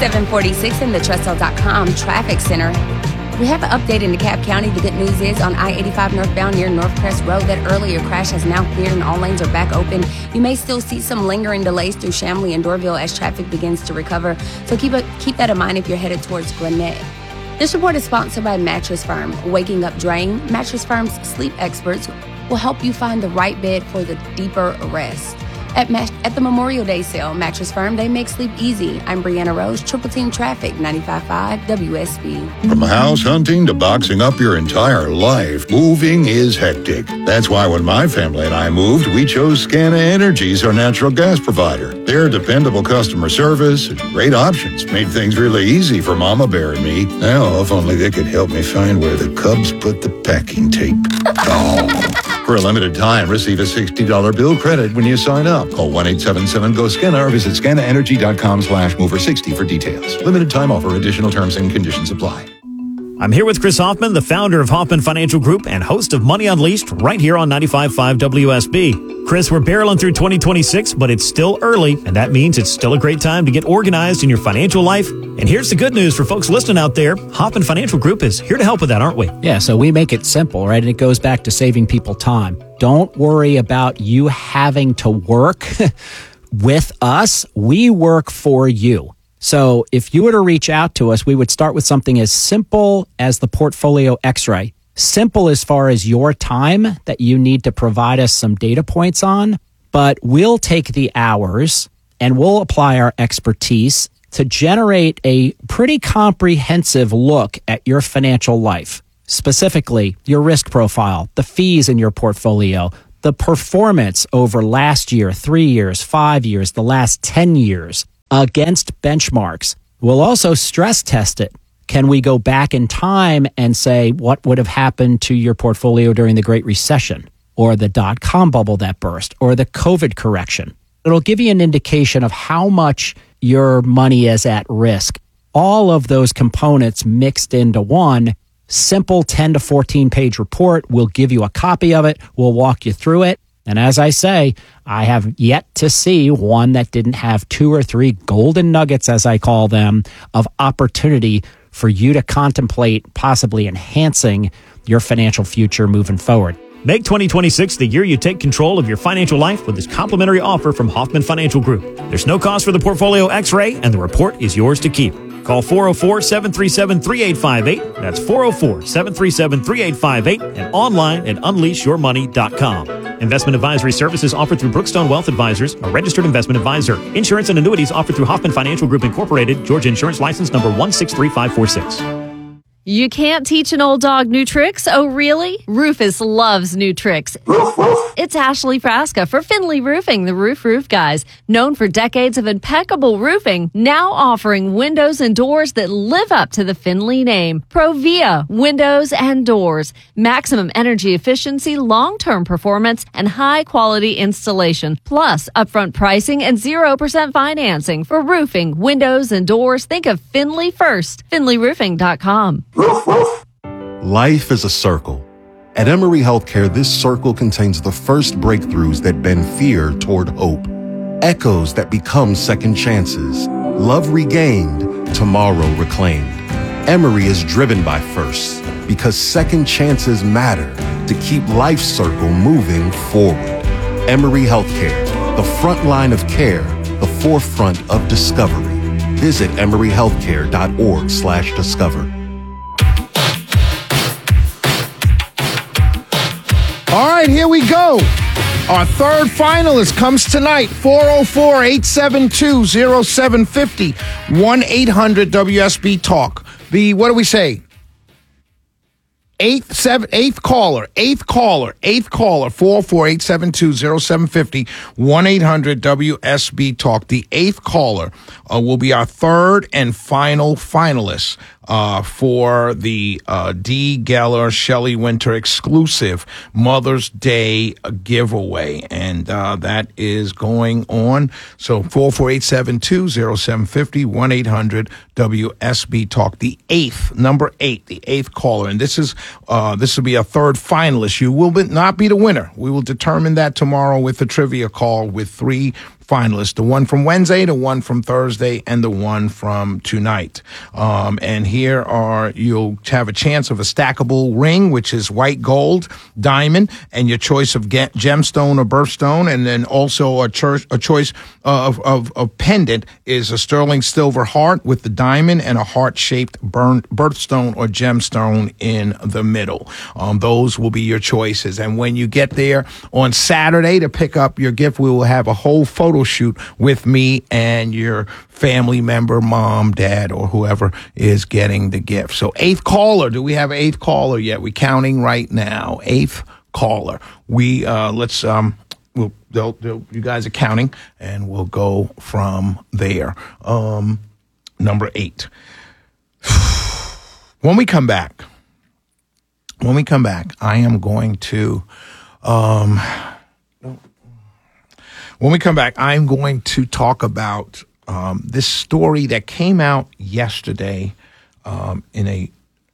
746 in the TrustL.com Traffic Center. We have an update in DeKalb County. The good news is on I-85 northbound near Northcrest Road, that earlier crash has now cleared and all lanes are back open. You may still see some lingering delays through Chamblee and Dorville as traffic begins to recover. So keep that in mind if you're headed towards Gwinnett. This report is sponsored by Mattress Firm. Waking up drained, Mattress Firm's sleep experts will help you find the right bed for the deeper rest. At the Memorial Day sale, Mattress Firm, they make sleep easy. I'm Brianna Rose, Triple Team Traffic, 95.5 WSB. From house hunting to boxing up your entire life, moving is hectic. That's why when my family and I moved, we chose Scana Energy as our natural gas provider. Their dependable customer service and great options made things really easy for Mama Bear and me. Now, if only they could help me find where the Cubs put the packing tape. Oh. For a limited time, receive a $60 bill credit when you sign up. Call 1-877-GO-SCANA or visit scanaenergy.com/mover60 for details. Limited time offer. Additional terms and conditions apply. I'm here with Chris Hoffman, the founder of Hoffman Financial Group and host of Money Unleashed right here on 95.5 WSB. Chris, we're barreling through 2026, but it's still early, and that means it's still a great time to get organized in your financial life. And here's the good news for folks listening out there. Hoffman Financial Group is here to help with that, aren't we? Yeah, so we make it simple, right? And it goes back to saving people time. Don't worry about you having to work with us. We work for you. So if you were to reach out to us, we would start with something as simple as the Portfolio X-ray. Simple as far as your time that you need to provide us some data points on, but we'll take the hours and we'll apply our expertise to generate a pretty comprehensive look at your financial life, specifically your risk profile, the fees in your portfolio, the performance over last year, 3 years, 5 years, the last 10 years against benchmarks. We'll also stress test it. Can we go back in time and say what would have happened to your portfolio during the Great Recession or the dot-com bubble that burst or the COVID correction? It'll give you an indication of how much your money is at risk. All of those components mixed into one simple 10 to 14 page report. We'll give you a copy of it. We'll walk you through it. And as I say, I have yet to see one that didn't have 2 or 3 golden nuggets, as I call them, of opportunity for you to contemplate possibly enhancing your financial future moving forward. Make 2026 the year you take control of your financial life with this complimentary offer from Hoffman Financial Group. There's no cost for the Portfolio X-ray, and the report is yours to keep. Call 404-737-3858. That's 404-737-3858 and online at unleashyourmoney.com. Investment advisory services offered through Brookstone Wealth Advisors, a registered investment advisor. Insurance and annuities offered through Hoffman Financial Group Incorporated, Georgia Insurance License number 163546. You can't teach an old dog new tricks? Oh, really? Rufus loves new tricks. It's Ashley Frasca for Finley Roofing, the Roof Guys. Known for decades of impeccable roofing, now offering windows and doors that live up to the Finley name. Provia Windows and Doors. Maximum energy efficiency, long-term performance, and high-quality installation. Plus, upfront pricing and 0% financing. For roofing, windows, and doors, think of Finley first. FinleyRoofing.com. Life is a circle. At Emory Healthcare, this circle contains the first breakthroughs that bend fear toward hope, echoes that become second chances, love regained, tomorrow reclaimed. Emory is driven by firsts because second chances matter to keep life's circle moving forward. Emory Healthcare, the front line of care, the forefront of discovery. Visit emoryhealthcare.org/discover. All right, here we go. Our third finalist comes tonight, 404-872-0750, 1-800-WSB-TALK. What do we say? Eighth caller, 404-872-0750, 1-800-WSB-TALK. The eighth caller will be our third and final finalist for the D. Geller Shelley Winter exclusive Mother's Day giveaway. And that is going on. So 404-872-0750, 1-800-WSB-TALK. The eighth, number 8, the eighth caller. And this will be a third finalist. You will not be the winner. We will determine that tomorrow with the trivia call with 3 finalists, the one from Wednesday, the one from Thursday, and the one from tonight. And here you'll have a chance of a stackable ring, which is white gold, diamond, and your choice of gemstone or birthstone, and then also a choice of pendant is a sterling silver heart with the diamond and a heart-shaped birthstone or gemstone in the middle. Those will be your choices. And when you get there on Saturday to pick up your gift, we will have a whole photo shoot with me and your family member, mom, dad, or whoever is getting the gift. So 8th caller. Do we have 8th caller yet? We're counting right now. 8th caller. You guys are counting, and we'll go from there. Number 8. When we come back, I am going to, talk about this story that came out yesterday in a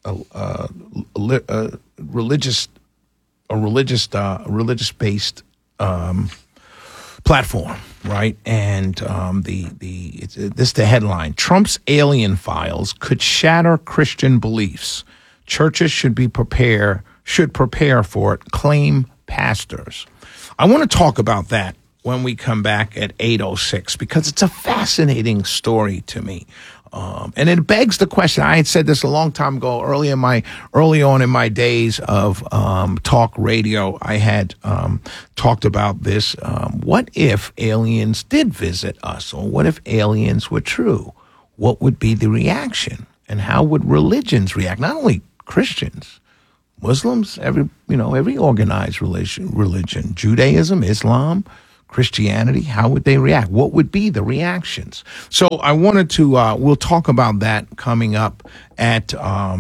religious-based platform, right? And this is the headline: Trump's alien files could shatter Christian beliefs. Churches should prepare for it, claim pastors. I want to talk about that when we come back at 8:06 because it's a fascinating story to me. And it begs the question. I had said this a long time ago, early on in my days of talk radio. I had talked about this. What if aliens did visit us, or what if aliens were true? What would be the reaction, and how would religions react? Not only Christians, Muslims, every organized religion, Judaism, Islam, Christianity, how would they react? What would be the reactions? So I wanted to, we'll talk about that coming up at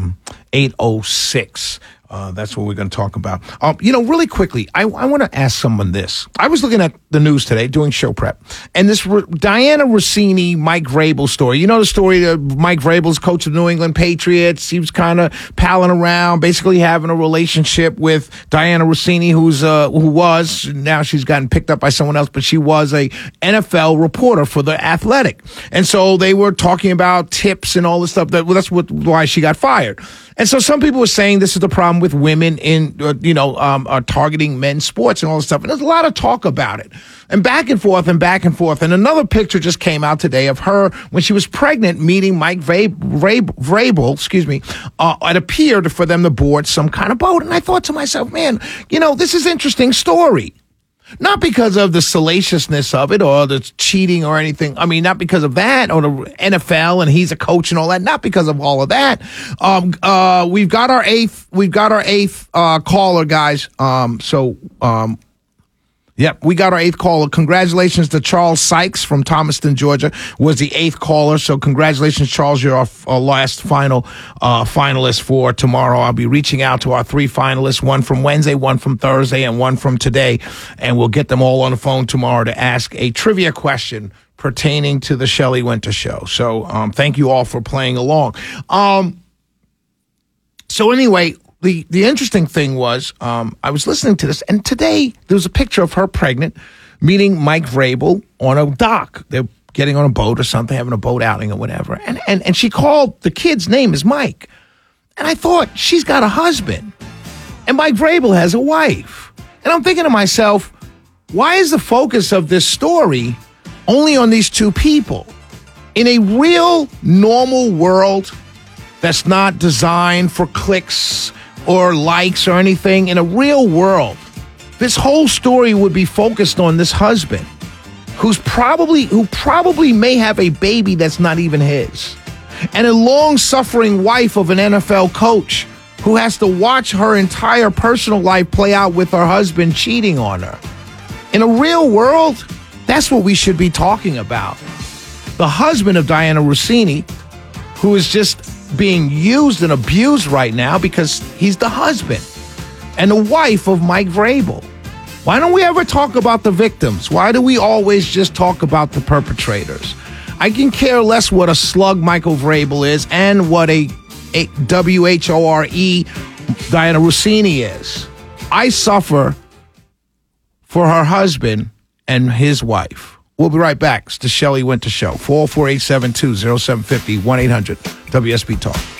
8:06. That's what we're going to talk about. Really quickly, I want to ask someone this. I was looking at the news today doing show prep, and this Diana Rossini, Mike Vrabel story. You know the story of Mike Vrabel's coach of the New England Patriots. He was kind of palling around, basically having a relationship with Diana Rossini, who was, now she's gotten picked up by someone else, but she was a NFL reporter for The Athletic. And so they were talking about tips and all this stuff. That's why she got fired. And so some people were saying this is the problem with women in, targeting men's sports and all this stuff. And there's a lot of talk about it. And back and forth and back and forth. And another picture just came out today of her when she was pregnant meeting Mike Vrabel, at a pier for them to board some kind of boat. And I thought to myself, man, this is an interesting story. Not because of the salaciousness of it or the cheating or anything. I mean, not because of that or the NFL and he's a coach and all that. Not because of all of that. We've got our eighth caller, guys. Yep, we got our 8th caller. Congratulations to Charles Sykes from Thomaston, Georgia, was the 8th caller. So congratulations, Charles. You're our last final finalist for tomorrow. I'll be reaching out to our 3 finalists, one from Wednesday, one from Thursday, and one from today. And we'll get them all on the phone tomorrow to ask a trivia question pertaining to the Shelley Winter Show. So thank you all for playing along. So anyway, The interesting thing was, I was listening to this, and today there was a picture of her pregnant, meeting Mike Vrabel on a dock. They're getting on a boat or something, having a boat outing or whatever. And she called, the kid's name is Mike. And I thought, she's got a husband. And Mike Vrabel has a wife. And I'm thinking to myself, why is the focus of this story only on these 2 people? In a real, normal world that's not designed for clicks or likes or anything, in a real world, this whole story would be focused on this husband who probably may have a baby that's not even his, and a long-suffering wife of an NFL coach who has to watch her entire personal life play out with her husband cheating on her. In a real world, that's what we should be talking about. The husband of Diana Rossini, who is just being used and abused right now because he's the husband, and the wife of Mike Vrabel. Why don't we ever talk about the victims? Why do we always just talk about the perpetrators? I can care less what a slug Michael Vrabel is and what a WHORE Diana Rossini is. I suffer for her husband and his wife. We'll be right back. It's the Shelley Winter Show. 404-872-0750, 1-800-WSB Talk.